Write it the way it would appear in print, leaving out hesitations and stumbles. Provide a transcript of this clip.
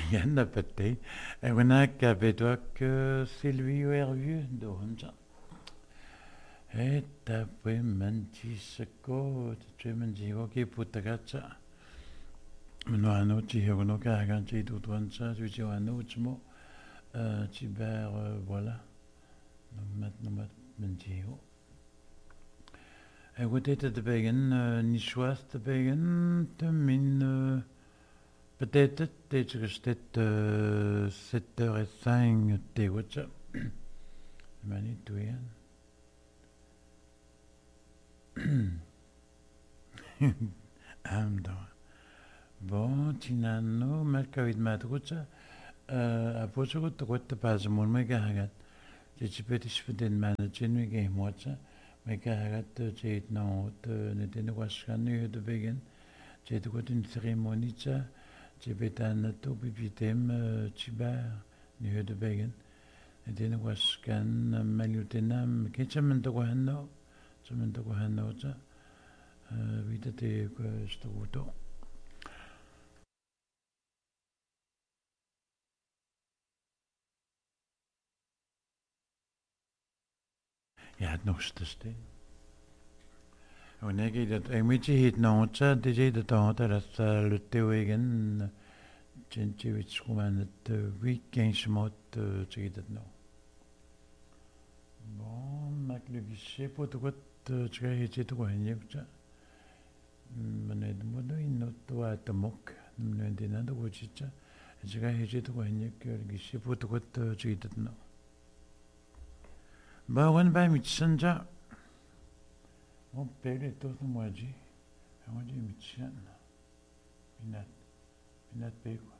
Yann a pété. Et on a qu'avec toi que Sylvie ou Hervieux de Honza. Et t'as pris menti ce co, tu m'as dit ok pour ta gâcha. Meno ano ci hirono ka hagan ci tout Honza, tu ci ano ci mo. Ci ber voilà. Nomat menti ho. Et vous êtes de begin, ni choix de begin, de min. Peut-être que c'était 7h05 de WhatsApp. Mani tuyen. Amdo. Bon, tinano, mercavit matrucha. A pocho to what the pasmon mega hagat. Ci petish fiden managing we game watcha. Mega hagat to chait no to Nintendo waskan nu de begin. Chait got in ceremonicha. Ci betan to bibitem cibar nu de begin. Nintendo waskan malutenam kitchen to hanno. Som to hanno cha. Vita te stuto. Ja, het nog steeds. Wanneer ik dat een beetje heet nou, dat is dat dan dat het teoegen, tjentje weet schoon het weekend smot, zeg dat nou. Bon, maar ik lukt voor het wat zeg je het gewoon niet, ja. Wanneer de moeder in het wat de mok, wanneer die na de woordje, zeg je het gewoon niet, ik voor het wat zeg dat nou. Bawan bij met Sanja. On pele todo moji. Moji mitchan. Minat. Minat pego.